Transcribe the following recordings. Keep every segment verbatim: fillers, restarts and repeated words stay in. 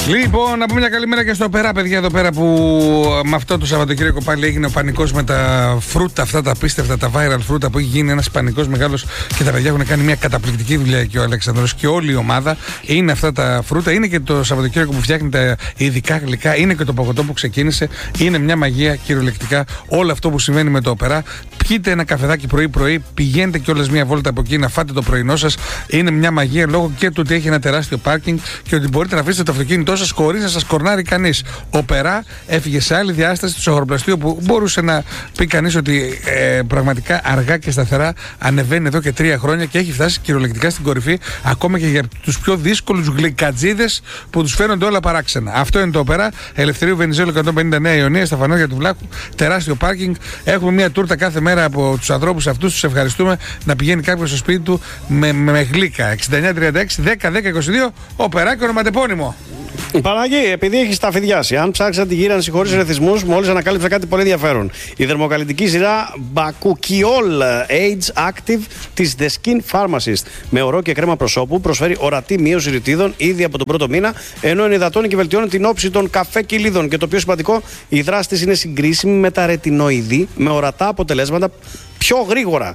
Λοιπόν, να πούμε μια καλημέρα και στο Οπερά, παιδιά, εδώ πέρα που με αυτό το Σαββατοκύριακο πάλι έγινε ο πανικός με τα φρούτα, αυτά τα απίστευτα, τα viral φρούτα που έχει γίνει ένας πανικός μεγάλος και τα παιδιά έχουν κάνει μια καταπληκτική δουλειά και ο Αλέξανδρος και όλη η ομάδα. Είναι αυτά τα φρούτα, είναι και το Σαββατοκύριακο που φτιάχνει τα ειδικά γλυκά, είναι και το παγωτό που ξεκίνησε. Είναι μια μαγεία κυριολεκτικά όλο αυτό που συμβαίνει με το Οπερά. Πιείτε ένα καφεδάκι πρωί-πρωί, πηγαίνετε κιόλας μια βόλτα από εκεί να φάτε το πρωινό σας. Είναι μια μαγεία λόγω και του ότι έχει ένα τεράστιο πάρκινγκ και ότι μπορείτε να αφήσετε το αυτοκίνητό σας χωρίς να σας κορνάρει κανείς. Ο Οπερά έφυγε σε άλλη διάσταση του σαγοροπλαστείου που μπορούσε να πει κανείς ότι ε, πραγματικά αργά και σταθερά ανεβαίνει εδώ και τρία χρόνια και έχει φτάσει κυριολεκτικά στην κορυφή, ακόμα και για τους πιο δύσκολους γλυκατζίδες που τους φαίνονται όλα παράξενα. Αυτό είναι το Οπερά. Ελευθερίου Βενιζέλου εκατόν πενήντα νέα Ιωνία, στα φανάρια του Βλάχου. Τεράστιο πάρκινγκ. Έχουμε μια τούρτα κάθε μέρα από τους ανθρώπους αυτούς. Τους ευχαριστούμε. Να πηγαίνει κάποιος στο σπίτι του με, με γλύκα. εξήντα εννιά τριάντα έξι δέκα δέκα είκοσι δύο Οπερά και ονοματεπώνυμο. Παναγί, επειδή έχει ταφιδιάσει, αν ψάξατε τη γύρανση χωρίς ρεθισμούς, μόλις ανακάλυψα κάτι πολύ ενδιαφέρον. Η δερμοκαλλιτική σειρά Bakuchiol Age Active της The Skin Pharmacist με ορό και κρέμα προσώπου προσφέρει ορατή μείωση ρητίδων ήδη από τον πρώτο μήνα, ενώ ενυδατώνει και βελτιώνει την όψη των καφέ κοιλίδων. Και το πιο σημαντικό, η δράση της είναι συγκρίσιμη με τα ρετινοειδή με ορατά αποτελέσματα πιο γρήγορα.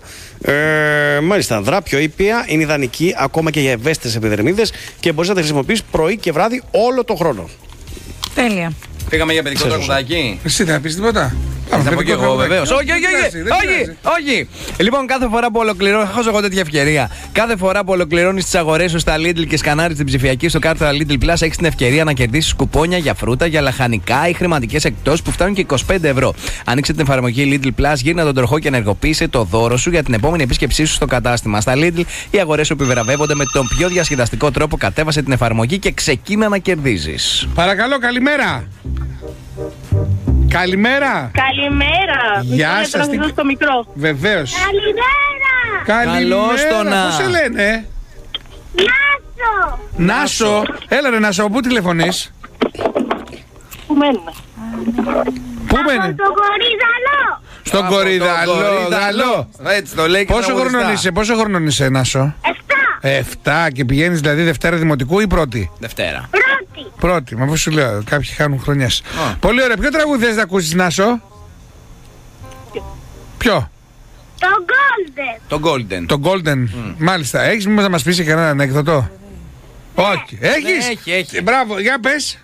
Ε, μάλιστα, δρά πιο ήπια, είναι ιδανική ακόμα και για ευαίσθητες επιδερμίδες και μπορείς να τη χρησιμοποιείς πρωί και βράδυ όλο το χρόνο. Τέλεια. Πήγαμε για παιδικό τραγουδάκι. Εσύ δεν θα πεις τίποτα? Θα πω και εγώ, βεβαίως. Όχι, όχι, όχι, όχι. Λοιπόν, κάθε φορά που ολοκληρώνει. Χάζω εγώ τέτοια ευκαιρία. Κάθε φορά που ολοκληρώνει τις αγορές σου στα Lidl και σκανάρεις την ψηφιακή στο κάρτα Lidl Plus, έχεις την ευκαιρία να κερδίσεις κουπόνια για φρούτα, για λαχανικά ή χρηματικές εκπτώσεις που φτάνουν και είκοσι πέντε ευρώ. Ανοίξε την εφαρμογή Lidl Plus, γύρνα τον τροχό και ενεργοποίησε το δώρο σου για την επόμενη επίσκεψή σου στο κατάστημα. Στα Lidl, οι αγορές σου επιβραβεύονται με τον πιο διασκεδαστικό τρόπο. Κατέβασε την εφαρμογή και ξεκίνα να κερδίζεις. Παρακαλώ, καλημέρα. Καλημέρα. Καλημέρα. Γεια σας. Τι... στο μικρό. Βεβαίως. Καλημέρα. Καλημέρα. Καλώς το να. Πώς σε λένε? Νάσο. Νάσο. Έλα ρε Νάσο, πού τηλεφωνείς? Πού μένουμε? Πού μένει? Στο Κορυδαλό. Στον Κορυδαλό. Γαλλό. Έτσι το λέει και Πόσο χρονών είσαι, πόσο χρονών είσαι Νάσο? Εφτά. Εφτά. Και πηγαίνεις δηλαδή Δευτέρα Δημοτικού ή πρώτη? Δευτέρα. Πρώτη. Πρώτη, μα πώς σου λέω, κάποιοι χάνουν χρονιές. Oh. Πολύ ωραία. Ποιο τραγούδι θες να ακούσεις, Νάσο? Ποιο? Το Golden. Το Golden. Το Golden. Mm. Μάλιστα. Έχεις μήπως να μας πεις κανένα ανέκδοτο? Yeah. Όχι. Έχεις? Ναι, έχει, έχει. Μπράβο, για πες.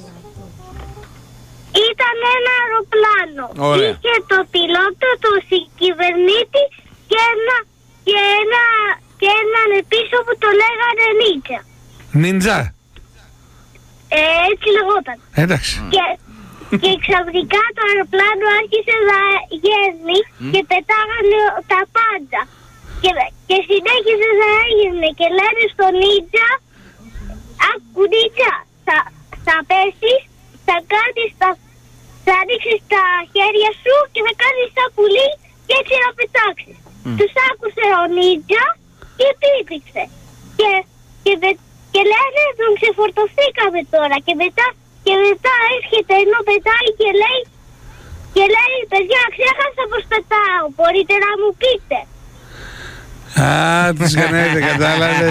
Ήταν ένα αεροπλάνο. Ωραία. Είχε το πιλότο, το κυβερνήτη και, ένα, και, ένα, και έναν πίσω που το λέγανε Νίτσα. Νίντζα. Ε, έτσι λεγόταν. Εντάξει. Και, και ξαφνικά το αεροπλάνο άρχισε να γέρνει mm. και πετάγανε τα πάντα. Και, και συνέχισε να έγινε και λένε στον Νίτσα, άκου Νίτσα, θα, θα πέσεις, θα κάνεις τα, θα ανοίξεις τα χέρια σου και θα κάνεις τα πουλί και έτσι να πετάξεις. Mm. Τους άκουσε ο Νίτσα και πήπηξε. Και, και, και λένε τον ξεφορτωθήκαμε τώρα και μετά, και μετά έρχεται ενώ πετάει και λέει, και λέει παιδιά ξέχασα πως πετάω, μπορείτε να μου πείτε. Α, τους γεννέται, κατάλαβες.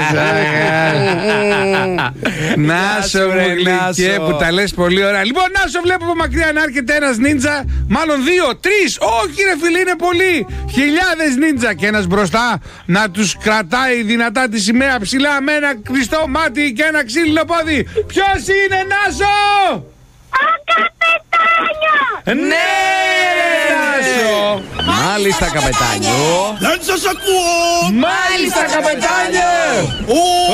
Νάσο μου γλυκέ που τα λες πολύ ωραία. Λοιπόν, Νάσο, βλέπω από μακριά να έρχεται ένας νίντζα. Μάλλον δύο, τρεις. Όχι ρε φίλε, είναι πολλοί. Χιλιάδες νίντζα. Και ένας μπροστά να τους κρατάει δυνατά τη σημαία ψηλά με ένα κλειστό μάτι και ένα ξύλινο πόδι. Ποιος είναι, Νάσο? Ο καπετάνιος! Ναι, Νάσο! Μάλιστα, καπετάνιο. Δεν σας ακούω! Μάλιστα, καπετάνιο! Ω,